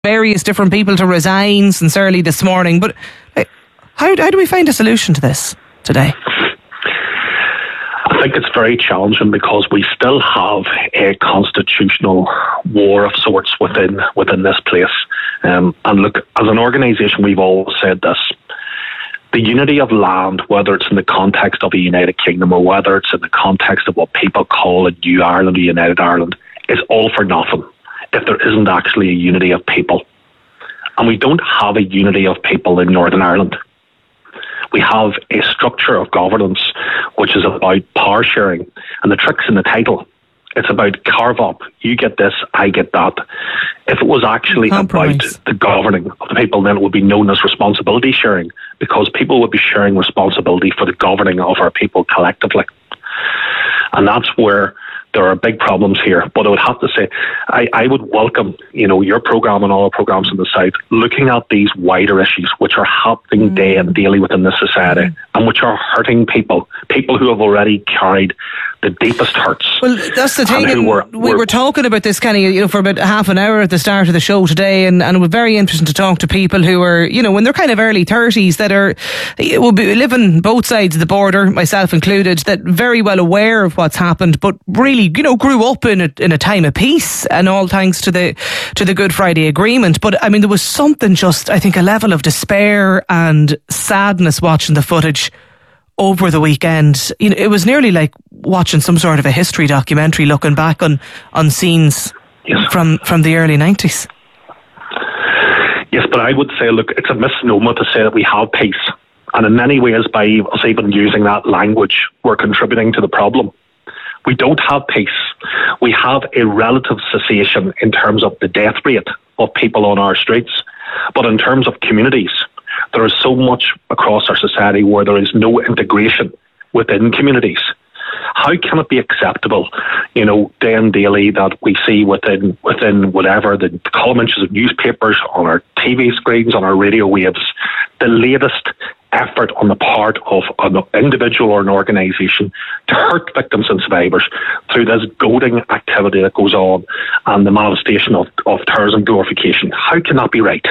various different people to resign since early this morning. But how do we find a solution to this today? I think it's very challenging because we still have a constitutional war of sorts within this place. And look, as an organisation, we've always said this. The unity of land, whether it's in the context of a United Kingdom or whether it's in the context of what people call a New Ireland or United Ireland, is all for nothing if there isn't actually a unity of people. And we don't have a unity of people in Northern Ireland. We have a structure of governance which is about power sharing, and the trick's in the title. It's about carve up. You get this, I get that. If it was actually about the governing of the people, then it would be known as responsibility sharing, because people would be sharing responsibility for the governing of our people collectively. And that's where there are big problems here. But I would have to say, I would welcome, your programme and all our programmes in the South, looking at these wider issues which are happening day and daily within the society and which are hurting people who have already carried the deepest hurts. Well, that's the thing. We were talking about this, Kenny, for about half an hour at the start of the show today, and it was very interesting to talk to people who are, in their kind of early 30s that will be living both sides of the border, myself included, that very well aware of what's happened, but really, grew up in a time of peace, and all thanks to the Good Friday Agreement. But I mean, there was something just, I think, a level of despair and sadness watching the footage over the weekend. It was nearly like watching some sort of a history documentary, looking back on scenes from the early 90s. Yes, but I would say, look, it's a misnomer to say that we have peace. And in many ways, by us even using that language, we're contributing to the problem. We don't have peace. We have a relative cessation in terms of the death rate of people on our streets. But in terms of communities, there is so much across our society where there is no integration within communities. How can it be acceptable, day and daily, that we see within whatever the column inches of newspapers, on our TV screens, on our radio waves, the latest effort on the part of an individual or an organisation to hurt victims and survivors through this goading activity that goes on and the manifestation of terrorism glorification? How can that be right?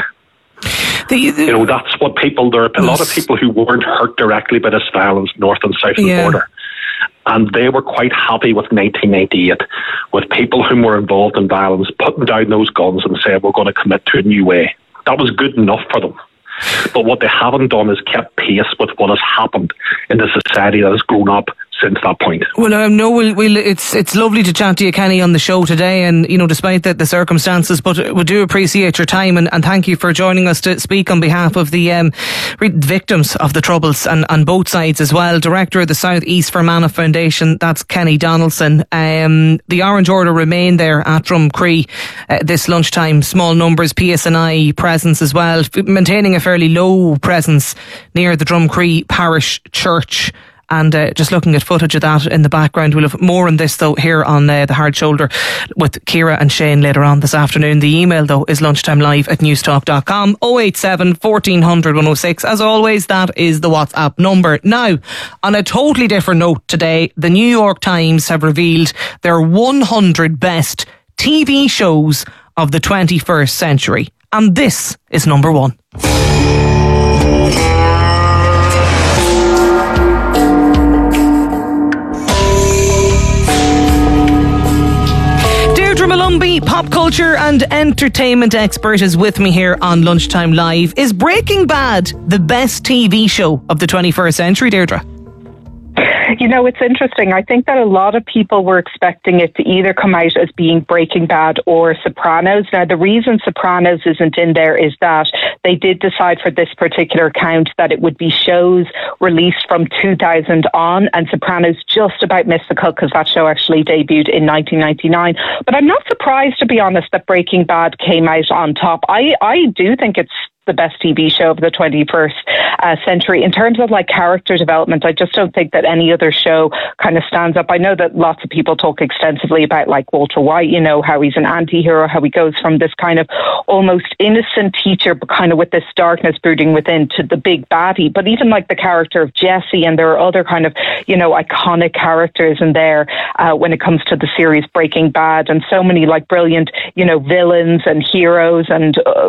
That's what there are a lot of people who weren't hurt directly by this violence north and south of the border. And they were quite happy with 1998, with people who were involved in violence putting down those guns and saying, we're going to commit to a new way. That was good enough for them. But what they haven't done is kept pace with what has happened in the society that has grown up since that point. Well, it's lovely to chat to you, Kenny, on the show today, and despite the circumstances, but we do appreciate your time, and thank you for joining us to speak on behalf of the victims of the Troubles and on both sides as well. Director of the South East Fermanagh Foundation, that's Kenny Donaldson. The Orange Order remain there at Drumcree this lunchtime. Small numbers, PSNI presence as well, maintaining a fairly low presence near the Drumcree Parish Church. And just looking at footage of that in the background. We'll have more on this, though, here on The Hard Shoulder with Ciara and Shane later on this afternoon. The email, though, is lunchtimelive@newstalk.com, 087 1400 106. As always, that is the WhatsApp number. Now, on a totally different note today, the New York Times have revealed their 100 best TV shows of the 21st century. And this is number one. Malumbi, pop culture and entertainment expert, is with me here on Lunchtime Live. Is Breaking Bad the best TV show of the 21st century, Deirdre? It's interesting. I think that a lot of people were expecting it to either come out as being Breaking Bad or Sopranos. Now, the reason Sopranos isn't in there is that they did decide for this particular count that it would be shows released from 2000 on, and Sopranos just about missed the cut because that show actually debuted in 1999. But I'm not surprised, to be honest, that Breaking Bad came out on top. I do think it's the best TV show of the 21st century. In terms of like character development, I just don't think that any other show kind of stands up. I know that lots of people talk extensively about like Walter White, you know, how he's an anti-hero, how he goes from this kind of almost innocent teacher, but kind of with this darkness brooding within, to the big baddie. But even like the character of Jesse, and there are other kind of, you know, iconic characters in there when it comes to the series Breaking Bad, and so many like brilliant, you know, villains and heroes and